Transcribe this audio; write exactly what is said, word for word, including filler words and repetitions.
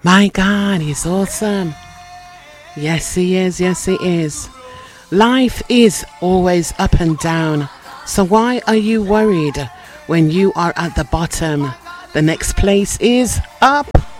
My God, he's awesome. Yes, he is. Yes, he is. Life is always up and down. So why are you worried when you are at the bottom? The next place is up.